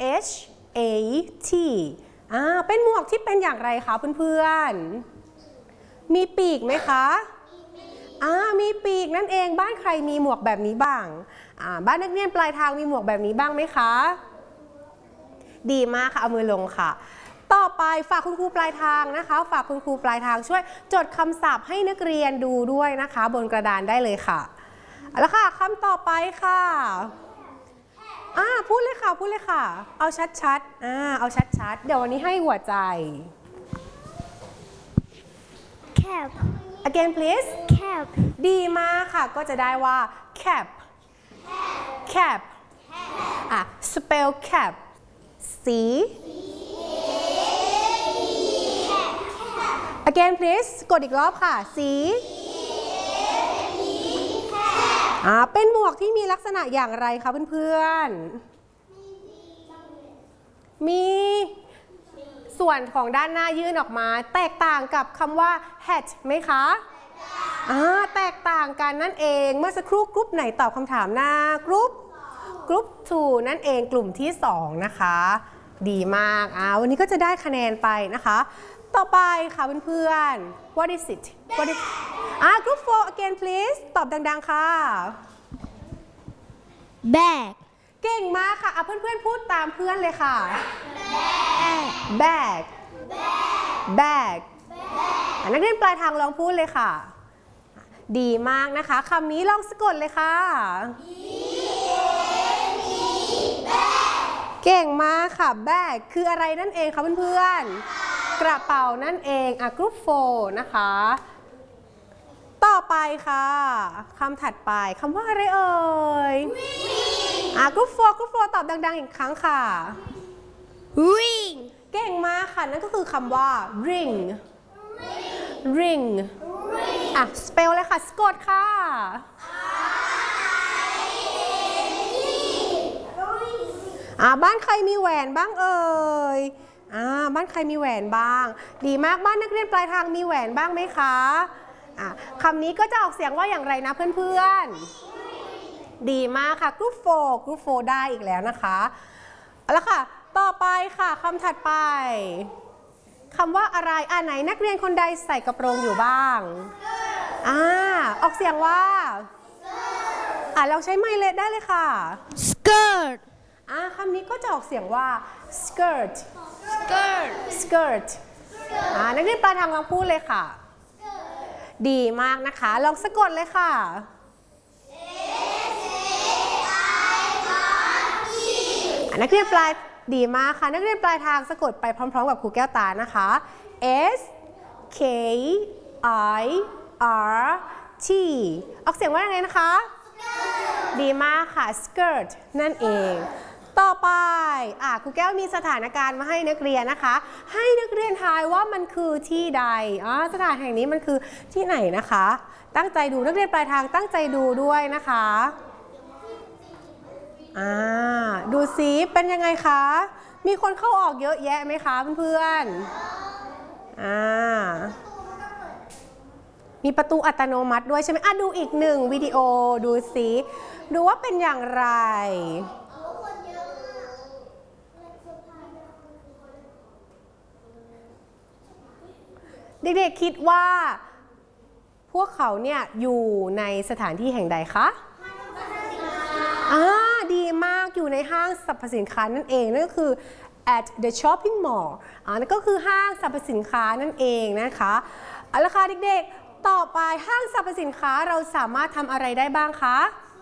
H A T เป็นหมวกที่เป็นอย่างไรคะเพื่อนๆมีปีกไหมคะมีปีกนั่นเองบ้านใครมีหมวกแบบนี้บ้างบ้านนักเรียนปลายทางมีหมวกแบบนี้บ้างไหมคะดีมากค่ะเอามือลงค่ะต่อไปฝากคุณครูปลายทางนะคะฝากคุณครูปลายทางช่วยจดคำศัพท์ให้นักเรียนดูด้วยนะคะบนกระดานได้เลยค่ะแล้วค่ะคำต่อไปค่ะพูดเลยค่ะพูดเลยค่ะเอาชัดๆเอาชัดๆเดี๋ยววันนี้ให้หัวใจ cap again please cap ดีมากค่ะก็จะได้ว่า cap cap spell cap C again please กดอีกรอบค่ะ Cเป็นหมวกที่มีลักษณะอย่างไรคะเพื่อนๆมีส่วนของด้านหน้ายื่นออกมาแตกต่างกับคำว่า hat ไหมคะแตกต่างกันนั่นเองเมื่อสักครู่กรุ๊ปไหนตอบคำถามหน้ากรุ๊ป 2 นั่นเองกลุ่มที่2นะคะดีมากวันนี้ก็จะได้คะแนนไปนะคะต่อไปค่ะเพื่อนๆ what is it group 4 again please ตอบดังๆค่ะ bag เก่งมากค่ะเพื่อนๆพูดตามเพื่อนเลยค่ะ bag นักเรียนปลายทางลองพูดเลยค่ะดีมากนะคะคำนี้ลองสะกดเลยค่ะเก่งมากค่ะ bag คืออะไรนั่นเองคะเพื่อนๆกระเป๋านั่นเองกรุ๊ป 4 นะคะต่อไปค่ะคำถัดไปคำว่าอะไรเอ่ยกรุ๊ป 4 ตอบดังๆอีกครั้งค่ะ ring เก่งมากค่ะนั่นก็คือคำว่า ring spell เลยค่ะสะกดค่ะบ้านใครมีแหวนบ้างเอ่ยบ้านใครมีแหวนบ้างดีมากบ้านนักเรียนปลายทางมีแหวนบ้างไหมคะคำนี้ก็จะออกเสียงว่าอย่างไรนะเพื่อนๆดีมากค่ะกรุ๊ป 4 ได้อีกแล้วนะคะเอาละค่ะต่อไปค่ะคำถัดไปคำว่าอะไรไหนนักเรียนคนใดใส่กระโปรงอยู่บ้างออกเสียงว่าเราใช้ไมค์เลสได้เลยค่ะ skirt คำนี้ก็จะออกเสียงว่า skirt นักเรียนปลายทางลองพูดเลยค่ะดีมากนะคะลองสะกดเลยค่ะนักเรียนปลายดีมากค่ะนักเรียนปลายทางสะกดไปพร้อมๆกับครูแก้วตานะคะ S K I R T ออกเสียงว่าอย่างไรนะคะดีมากค่ะ skirt นั่นเองต่อไปครูแก้วมีสถานการณ์มาให้นักเรียนนะคะให้นักเรียนทายว่ามันคือที่ใดสถานแห่งนี้มันคือที่ไหนนะคะตั้งใจดูนักเรียนปลายทางตั้งใจดูด้วยนะคะดูซิเป็นยังไงคะมีคนเข้าออกเยอะแยะไหมคะเพื่อนๆมีประตูอัตโนมัติด้วยใช่ไหมดูอีกหนึ่งวิดีโอดูซิดูว่าเป็นอย่างไรเด็กๆคิดว่าพวกเขาเนี่ยอยู่ในสถานที่แห่งใดคะดีมากอยู่ในห้างสรรพสินค้านั่นเองนั่นก็คือ at the shopping mall นั่นก็คือห้างสรรพสินค้านั่นเองนะคะเอาละค่ะเด็กๆต่อไปห้างสรรพสินค้าเราสามารถทำอะไรได้บ้างคะ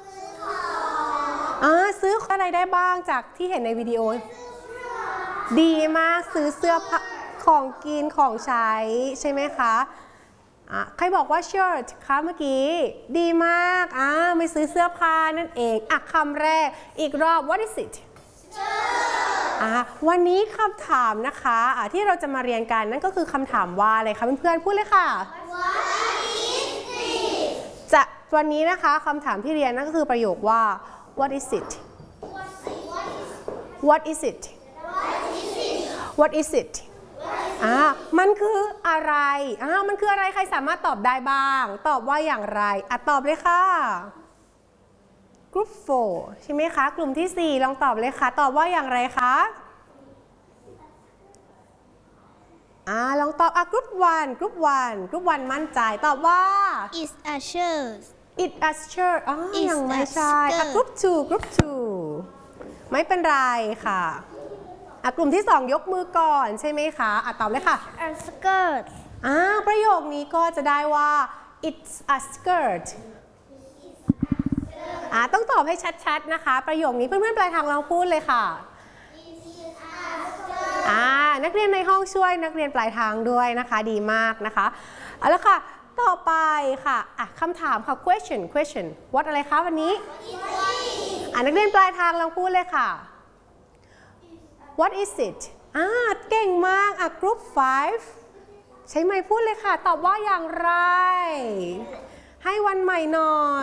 ซื้ออะไรได้บ้างจากที่เห็นในวิดีโอดีมากซื้อเสื้อผ้าของกินของใช้ใช่ไหมคะใครบอกว่า shirt คะเมื่อกี้ดีมากไม่ซื้อเสื้อผ้านั่นเองคำแรกอีกรอบ what is it วันนี้คำถามนะคะที่เราจะมาเรียนกันนั่นก็คือคำถามว่าอะไรคะเพื่อนๆพูดเลยค่ะ วันนี้นะคะคำถามที่เรียนนั่นก็คือประโยคว่า what is it what is it what is it มันคืออะไรมันคืออะไรใครสามารถตอบได้บ้างตอบว่าอย่างไรตอบเลยค่ะก group 4 ใช่ไหมคะกลุ่มที่ 4ลองตอบเลยค่ะตอบว่าอย่างไรคะลองตอบgroup 1 มั่นใจตอบว่า It's ushers it usher It's ยังไม่ใช่ skirt group 2 ไม่เป็นไรค่ะกลุ่มที่ 2 ยกมือก่อนใช่ไหมคะตอบเลยค่ะ a skirt ประโยคนี้ก็จะได้ว่า it's a skirt ต้องตอบให้ชัดๆนะคะประโยคนี้เพื่อนๆปลายทางลองพูดเลยค่ะนักเรียนในห้องช่วยนักเรียนปลายทางด้วยนะคะดีมากนะคะเอาละค่ะต่อไปค่ะคำถามค่ะ question what อะไรคะวันนี้นักเรียนปลายทางลองพูดเลยค่ะ what is it เก่งมากgroup 5 ใช้ไมค์พูดเลยค่ะตอบว่าอย่างไรให้วันใหม่หน่อย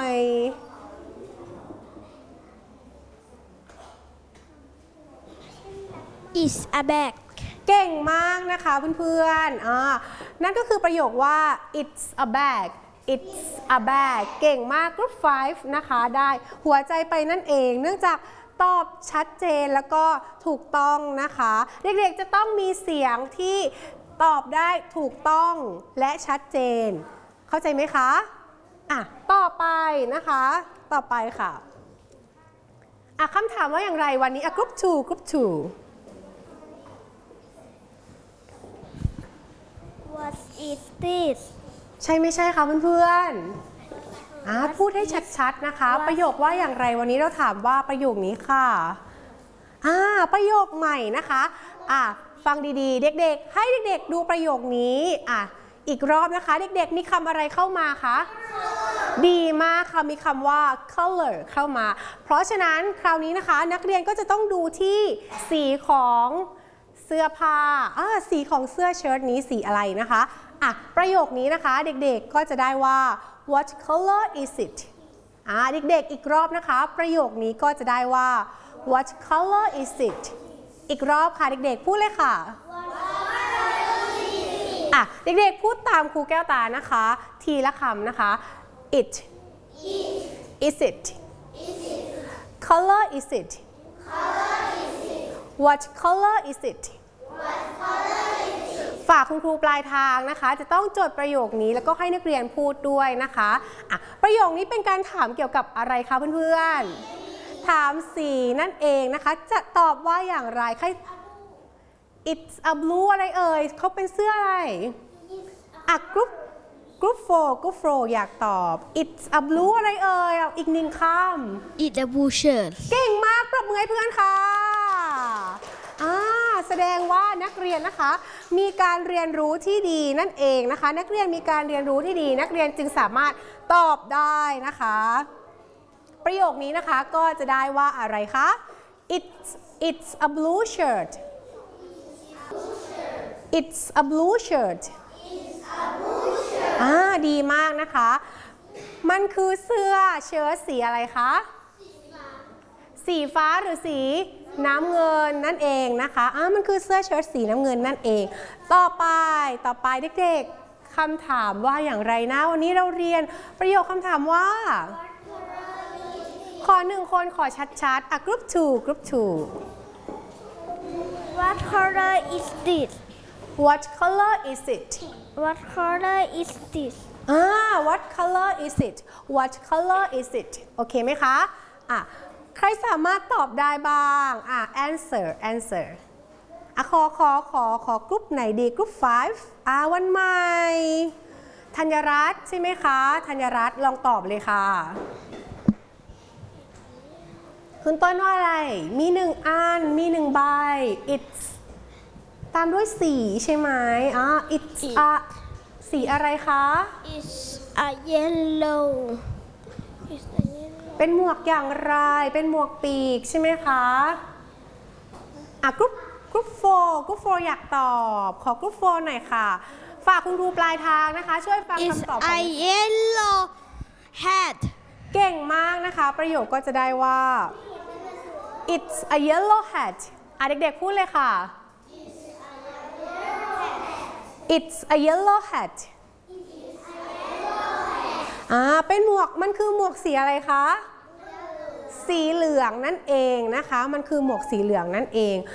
It's a bag เก่งมากนะคะเพื่อนๆนั่นก็คือประโยคว่า it's a bag เก่งมาก group 5 นะคะได้หัวใจไปนั่นเองเนื่องจากตอบชัดเจนแล้วก็ถูกต้องนะคะเด็กๆจะต้องมีเสียงที่ตอบได้ถูกต้องและชัดเจนเข้าใจไหมคะต่อไปนะคะต่อไปค่ะคำถามว่าอย่างไรวันนี้group 2 What is this ใช่ไม่ใช่คะเพื่อนๆพูดให้ชัดๆนะคะประโยคว่าอย่างไรวันนี้เราถามว่าประโยคนี้ค่ะประโยคใหม่นะคะฟังดีๆเด็กๆให้เด็กๆดูประโยคนี้อีกรอบนะคะเด็กๆมีคำอะไรเข้ามาคะดีมากค่ะมีคำว่า color เข้ามาเพราะฉะนั้นคราวนี้นะคะนักเรียนก็จะต้องดูที่สีของเสื้อผ้าสีของเสื้อเชิ้ตนี้สีอะไรนะคะประโยคนี้นะคะเด็กๆก็จะได้ว่า what color is it เด็กๆอีกรอบนะคะประโยคนี้ก็จะได้ว่า what color is it อีกรอบค่ะเด็กๆพูดเลยค่ะเด็กๆพูดตามครูแก้วตานะคะทีละคำนะคะ it is it color is it what color is it ฝากคุณครูปลายทางนะคะจะต้องจดประโยคนี้แล้วก็ให้นักเรียนพูดด้วยนะคะประโยคนี้เป็นการถามเกี่ยวกับอะไรคะเพื่อนๆถามสีนั่นเองนะคะจะตอบว่าอย่างไรใคร it's a blue อะไรเอ่ยเขาเป็นเสื้ออะไรgroup 4 อยากตอบ it's a blue อะไรเอ่ยอีกหนึ่งคำ It's a blue shirt เก่งมากปรบมือให้เพื่อนค่ะแสดงว่านักเรียนนะคะมีการเรียนรู้ที่ดีนั่นเองนะคะนักเรียนมีการเรียนรู้ที่ดีนักเรียนจึงสามารถตอบได้นะคะประโยคนี้นะคะก็จะได้ว่าอะไรคะ it's a blue shirt it's a blue shirt ดีมากนะคะมันคือเสื้อเชิ้ตสีอะไรคะสีฟ้าหรือสีน้ำเงินนั่นเองนะคะมันคือเสื้อเชิ้ตสีน้ำเงินนั่นเองต่อไปเด็กๆคำถามว่าอย่างไรนะวันนี้เราเรียนประโยคคำถามว่าขอ1คนขอชัดๆgroup 2 What color is this What color is it What color is this What color is it What color is it โอเคไหมคะใครสามารถตอบได้บ้างanswer ขอกรุ๊ปไหนดีกรุ๊ป 5วันใหม่ธัญรัตน์ใช่ไหมคะธัญรัตน์ลองตอบเลยค่ะคุณต้นว่าอะไรมี1อันมี1ใบ it's ตามด้วยสีใช่ไหมit's a สีอะไรคะ It's a yellow เป็นหมวกอย่างไรเป็นหมวกปีกใช่ไหมคะกรุ๊ป 4 อยากตอบขอกรุ๊ป 4 หน่อยค่ะฝากคุณครูปลายทางนะคะช่วยฟัง It's คำตอบ a yellow hat เก่งมากนะคะประโยคก็จะได้ว่า it's a yellow hat เด็กๆพูดเลยค่ะ it's a yellow hat เป็นหมวกมันคือหมวกสีอะไรคะสีเหลืองนั่นเองนะคะมันคือหมวกสีเหลืองนั่นเอง